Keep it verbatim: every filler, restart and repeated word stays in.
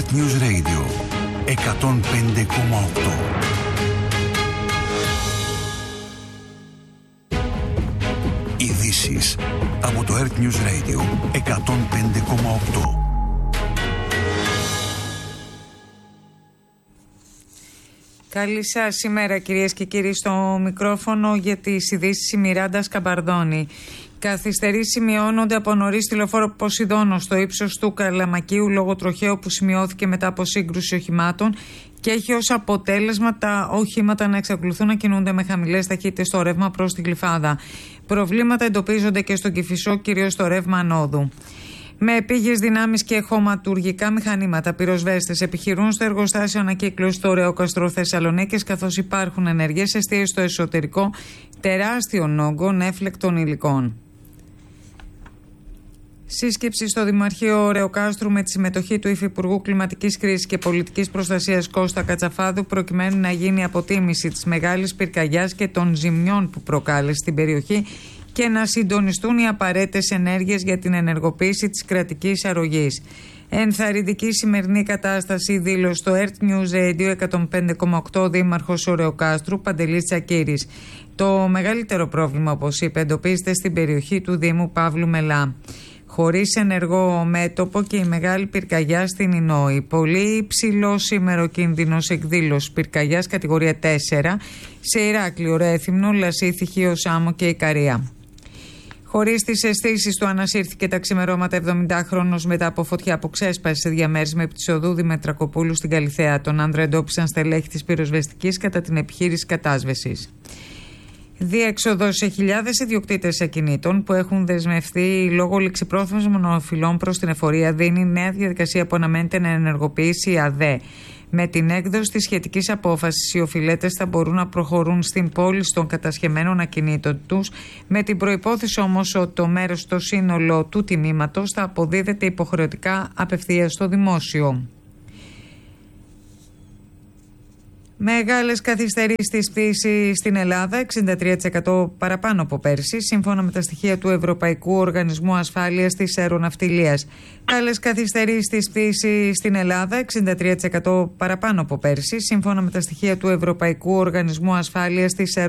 Earth News Radio εκατόν πέντε κόμμα οκτώ. Ειδήσεις από το Earth News Radio εκατόν πέντε κόμμα οκτώ. Καλή σας ημέρα, κυρίες και κύριοι. Στο μικρόφωνο για τις ειδήσεις η Μιράντα Σκαμπαρδόνη. Καθυστερήσεις σημειώνονται από νωρίς στη λεωφόρο Ποσειδώνο στο ύψος του Καλαμακίου λόγω τροχαίου που σημειώθηκε μετά από σύγκρουση οχημάτων και έχει ως αποτέλεσμα τα οχήματα να εξακολουθούν να κινούνται με χαμηλές ταχύτητες στο ρεύμα προς τη Γλυφάδα. Προβλήματα εντοπίζονται και στον Κηφισό, κυρίως στο ρεύμα ανόδου. Με επίγειες δυνάμεις και χωματουργικά μηχανήματα, πυροσβέστες επιχειρούν στο εργοστάσιο ανακύκλωση στο Ρεόκαστρο Θεσσαλονίκης, καθώς υπάρχουν ενεργές εστίες στο εσωτερικό τεράστιων όγκων έφλεκτων υλικών. Σύσκεψη στο Δημαρχείο Ρεοκάστρου με τη συμμετοχή του Υφυπουργού Κλιματικής Κρίσης και Πολιτικής Προστασίας Κώστα Κατσαφάδου, προκειμένου να γίνει αποτίμηση της μεγάλης πυρκαγιάς και των ζημιών που προκάλεσε στην περιοχή και να συντονιστούν οι απαραίτητες ενέργειες για την ενεργοποίηση της κρατικής αρρωγής. Ενθαρρυντική σημερινή κατάσταση δήλωσε στο Earth News Radio εκατόν πέντε κόμμα οκτώ Δήμαρχος Ωρεοκάστρου Παντελής Τσακύρης. Το μεγαλύτερο πρόβλημα, όπως είπε, εντοπίζεται στην περιοχή του Δήμου Παύλου Μελά. Χωρίς ενεργό μέτωπο και η μεγάλη πυρκαγιά στην Ινόη. Πολύ υψηλό σήμερα κίνδυνος εκδήλωσης πυρκαγιάς κατηγορία τέσσερα σε Ηράκλειο, Ρέθυμνο, Λασίθι, Χίο Σάμο και Ικαρία. Χωρίς τις αισθήσεις του, ανασύρθηκε τα ξημερώματα εβδομηντάχρονος μετά από φωτιά που ξέσπασε σε διαμέρισμα επί της οδού Δημετρακοπούλου στην Καλιθέα. Τον άντρα εντόπισαν στελέχη της πυροσβεστικής κατά την επιχείρηση κατάσβεσης. Διέξοδο σε χιλιάδες ιδιοκτήτες ακινήτων που έχουν δεσμευτεί λόγω ληξιπρόθεσμων οφειλών προς την εφορία δίνει νέα διαδικασία που αναμένεται να ενεργοποιήσει η ΑΔΕ. Με την έκδοση της σχετικής απόφασης, οι οφειλέτες θα μπορούν να προχωρούν στην πώληση των κατασχεμένων ακινήτων τους, με την προϋπόθεση όμως ότι το μέρος στο σύνολο του τιμήματος θα αποδίδεται υποχρεωτικά απευθείας στο δημόσιο. Μεγάλες καθυστερήσεις στις πτήσεις στην Ελλάδα, εξήντα τρία τοις εκατό παραπάνω από πέρσι, σύμφωνα με τα στοιχεία του Ευρωπαϊκού Οργανισμού Ασφάλειας της Αεροναυτιλίας. Μεγάλες καθυστερήσεις στις πτήσεις στην Ελλάδα, εξήντα τρία τοις εκατό παραπάνω από πέρσι, σύμφωνα με τα στοιχεία του Ευρωπαϊκού Οργανισμού Ασφάλειας της Αεροναυτιλίας.